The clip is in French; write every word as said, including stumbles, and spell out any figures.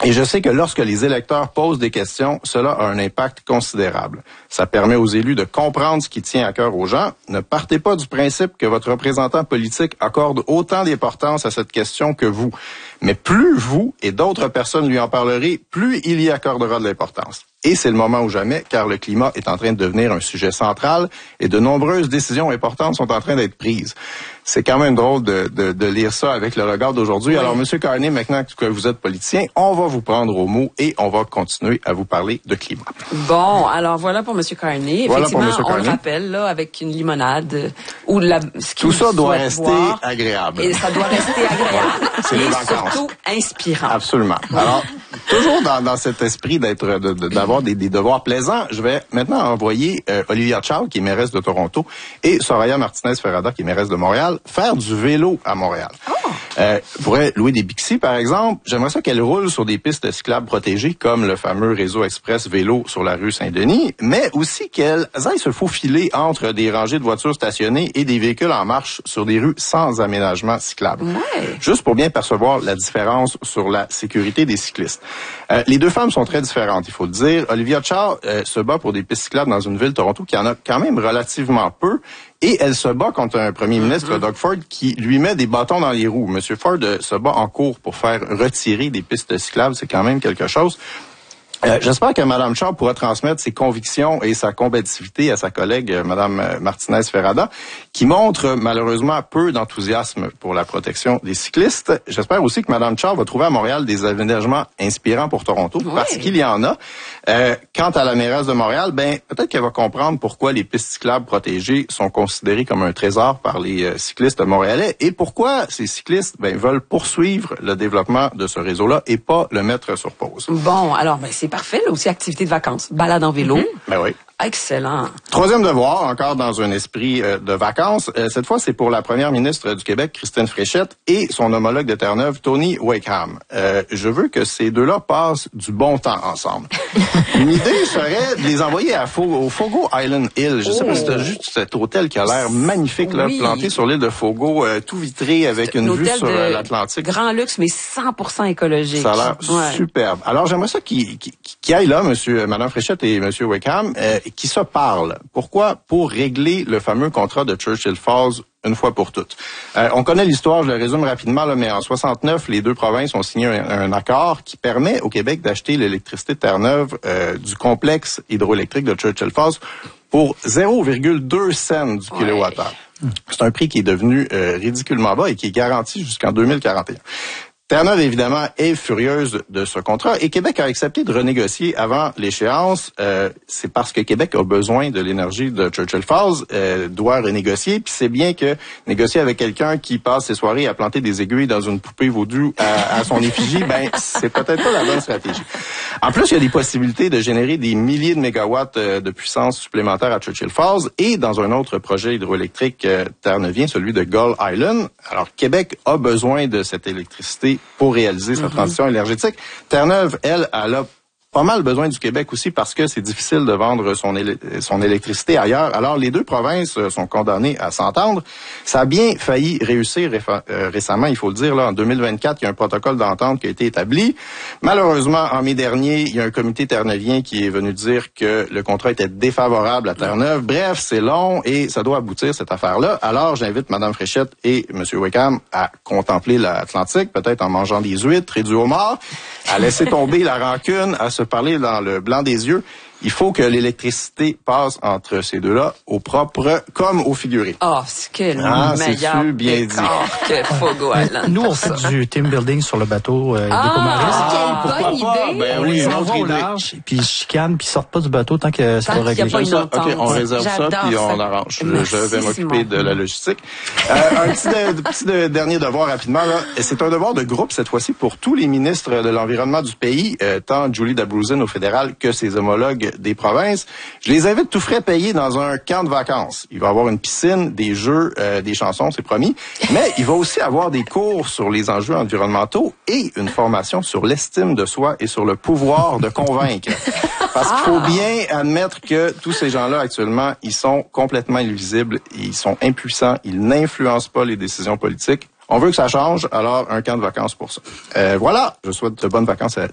Et je sais que lorsque les électeurs posent des questions, cela a un impact considérable. Ça permet aux élus de comprendre ce qui tient à cœur aux gens. Ne partez pas du principe que votre représentant politique accorde autant d'importance à cette question que vous. Mais plus vous et d'autres personnes lui en parlerez, plus il y accordera de l'importance. Et c'est le moment ou jamais, car le climat est en train de devenir un sujet central et de nombreuses décisions importantes sont en train d'être prises. C'est quand même drôle de, de, de lire ça avec le regard d'aujourd'hui. Oui. Alors, M. Carney, maintenant que vous êtes politicien, on va vous prendre au mot et on va continuer à vous parler de climat. Bon, alors voilà pour M. Carney. Voilà Effectivement, pour M. Carney. On le rappelle, là, avec une limonade ou la, ce tout ça doit rester boire, agréable. Et ça doit rester agréable. C'est les vacances. Surtout inspirant. Absolument. Alors, toujours dans, dans cet esprit d'être, de, de, d'avoir des, des devoirs plaisants, je vais maintenant envoyer euh, Olivia Chow, qui est mairesse de Toronto, et Soraya Martinez-Ferrada, qui est mairesse de Montréal, faire du vélo à Montréal. Oh. Euh, pourrait louer des Bixi, par exemple. J'aimerais ça qu'elle roule sur des pistes cyclables protégées, comme le fameux réseau express vélo sur la rue Saint-Denis, mais aussi qu'elles aillent se faufiler entre des rangées de voitures stationnées et des véhicules en marche sur des rues sans aménagement cyclable. Ouais. Juste pour bien percevoir la différence sur la sécurité des cyclistes. Euh, les deux femmes sont très différentes, il faut le dire. Olivia Chow euh, se bat pour des pistes cyclables dans une ville, Toronto, qui en a quand même relativement peu. Et elle se bat contre un premier ministre, mm-hmm. Doug Ford, qui lui met des bâtons dans les roues. Monsieur Ford euh, se bat en cours pour faire retirer des pistes cyclables. C'est quand même quelque chose. Euh, j'espère que Mme Chow pourra transmettre ses convictions et sa combativité à sa collègue, euh, Mme Martinez-Ferrada, qui montre malheureusement peu d'enthousiasme pour la protection des cyclistes. J'espère aussi que Mme Chow va trouver à Montréal des aménagements inspirants pour Toronto, oui. parce qu'il y en a. Euh, quant à la mairesse de Montréal, ben peut-être qu'elle va comprendre pourquoi les pistes cyclables protégées sont considérées comme un trésor par les euh, cyclistes montréalais et pourquoi ces cyclistes ben, veulent poursuivre le développement de ce réseau-là et pas le mettre sur pause. Bon, alors ben c'est parfait, là aussi, activité de vacances. Balade en vélo. Mm-hmm. Ben oui. Excellent. Troisième devoir, encore dans un esprit euh, de vacances. Euh, cette fois, c'est pour la première ministre du Québec, Christine Fréchette, et son homologue de Terre-Neuve, Tony Wakeham. Euh, je veux que ces deux-là passent du bon temps ensemble. Une idée serait de les envoyer à Fo- au Fogo Island Hill. Je oh. sais pas si tu as juste cet hôtel qui a l'air magnifique, là, oui. planté sur l'île de Fogo, euh, tout vitré avec une vue sur euh, l'Atlantique. Grand luxe, mais cent pour cent écologique. Ça a l'air ouais. superbe. Alors, j'aimerais ça qu'ils qui, qui aillent là, monsieur, madame Fréchette et monsieur Wakeham, euh, qui se parlent. Pourquoi? Pour régler le fameux contrat de Churchill Falls une fois pour toutes. Euh, on connaît l'histoire, je le résume rapidement, là, mais en soixante-neuf, les deux provinces ont signé un, un accord qui permet au Québec d'acheter l'électricité de Terre-Neuve euh, du complexe hydroélectrique de Churchill Falls pour zéro virgule deux cents du ouais. kilowattheure. C'est un prix qui est devenu euh, ridiculement bas et qui est garanti jusqu'en deux mille quarante et un. Terre-Neuve, évidemment, est furieuse de ce contrat et Québec a accepté de renégocier avant l'échéance. Euh, c'est parce que Québec a besoin de l'énergie de Churchill Falls, euh, doit renégocier. Puis c'est bien que négocier avec quelqu'un qui passe ses soirées à planter des aiguilles dans une poupée vaudou à, à son effigie, ben c'est peut-être pas la bonne stratégie. En plus, il y a des possibilités de générer des milliers de mégawatts euh, de puissance supplémentaire à Churchill Falls et dans un autre projet hydroélectrique euh, terre-neuvien, celui de Gull Island. Alors, Québec a besoin de cette électricité pour réaliser sa transition mm-hmm. énergétique. Terre-Neuve, elle, elle a pas mal besoin du Québec aussi parce que c'est difficile de vendre son, éle- son électricité ailleurs. Alors, les deux provinces sont condamnées à s'entendre. Ça a bien failli réussir réfa- euh, récemment, il faut le dire. Là, en deux mille vingt-quatre, il y a un protocole d'entente qui a été établi. Malheureusement, en mai dernier, il y a un comité terre-neuvien qui est venu dire que le contrat était défavorable à Terre-Neuve. Bref, c'est long et ça doit aboutir, cette affaire-là. Alors, j'invite Mme Fréchette et M. Wakeham à contempler l'Atlantique, peut-être en mangeant des huîtres et du homard, à laisser tomber la rancune, à se parler dans le blanc des yeux. Il faut que l'électricité passe entre ces deux-là, au propre comme au figuré. Oh, c'est quel ah, meilleur bien décor que Fogo Island. Nous, on fait du team building sur le bateau euh, ah, des Comaris. Ah, quelle bonne idée! Ben on oui, les une envoie autre au idée. large, puis ils chicanent, puis ils sortent pas du bateau tant que c'est pas réglé. Pas une entente. OK, on réserve J'adore ça, puis on ça. arrange. Merci, je vais m'occuper Simon. de la logistique. Euh, un petit, de, petit de, dernier devoir rapidement. Là. C'est un devoir de groupe, cette fois-ci, pour tous les ministres de l'Environnement du pays, euh, tant Julie Dabrouzin au fédéral que ses homologues des provinces. Je les invite tout frais payés dans un camp de vacances. Il va y avoir une piscine, des jeux, euh, des chansons, c'est promis. Mais il va aussi avoir des cours sur les enjeux environnementaux et une formation sur l'estime de soi et sur le pouvoir de convaincre. Parce qu'il faut bien admettre que tous ces gens-là, actuellement, ils sont complètement invisibles, ils sont impuissants, ils n'influencent pas les décisions politiques. On veut que ça change, alors un camp de vacances pour ça. Euh, voilà, je souhaite de bonnes vacances à